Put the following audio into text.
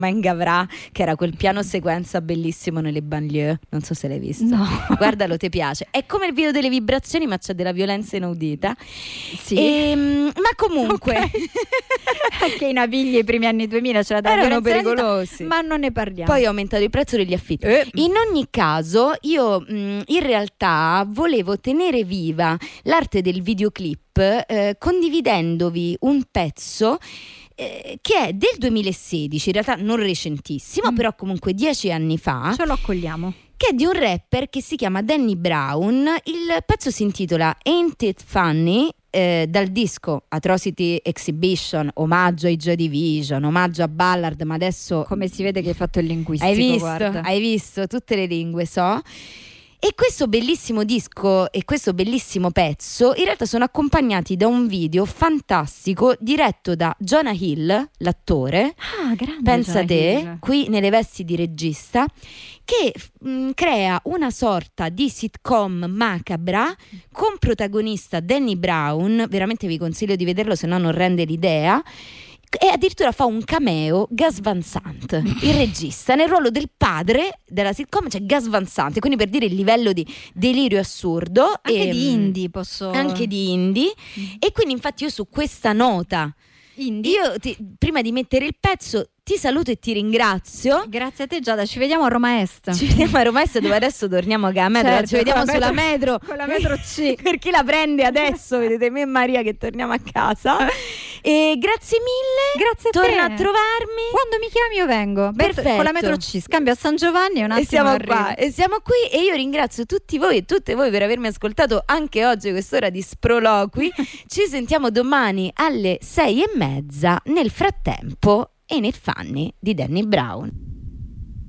Gavra, che era quel piano sequenza bellissimo nelle banlieue, non so se l'hai visto. No. Guardalo, ti piace. È come il video delle vibrazioni, ma c'è della violenza inaudita. Sì. Ma comunque Anche i navigli ai primi anni 2000 c'era da erano violenza inaudita, pericolosi. ma non ne parliamo. Poi è aumentato il prezzo degli affitti. In ogni caso, io in realtà volevo tenere viva l'arte del videoclip condividendovi un pezzo che è del 2016, in realtà non recentissimo, però comunque 10 anni fa, ce lo accogliamo, che è di un rapper che si chiama Danny Brown. Il pezzo si intitola Ain't It Funny, dal disco Atrocity Exhibition, omaggio ai Joy Division, omaggio a Ballard, ma adesso come si vede che hai fatto il linguistico. hai visto tutte le lingue, so. E questo bellissimo disco e questo bellissimo pezzo in realtà sono accompagnati da un video fantastico diretto da Jonah Hill, l'attore. Grande. Pensa Jonah te, Hill. qui nelle vesti di regista, che crea una sorta di sitcom macabra con protagonista Danny Brown. Veramente vi consiglio di vederlo, se no non rende l'idea. E addirittura fa un cameo Gus Van Sant, il regista, nel ruolo del padre della sitcom, c'è Gus Van Sant, quindi per dire il livello di delirio assurdo. Anche di indie posso... Anche di indie. E quindi infatti io su questa nota, prima di mettere il pezzo, ti saluto e ti ringrazio. Grazie a te Giada, ci vediamo a Roma Est. Ci vediamo a Roma Est, dove adesso torniamo a metro. Certo, ci vediamo con la sulla metro, metro. con la metro C. Per chi la prende adesso, vedete me e Maria che torniamo a casa. E grazie mille. Grazie a te. Torna a trovarmi. Quando mi chiami io vengo. Perfetto. Con la metro C, scambio a San Giovanni e un attimo E siamo arrivo. qua, e siamo qui, e io ringrazio tutti voi e tutte voi per avermi ascoltato anche oggi, quest'ora di sproloqui. Ci sentiamo domani alle 6:30. Nel frattempo, Ain't It Funny di Danny Brown.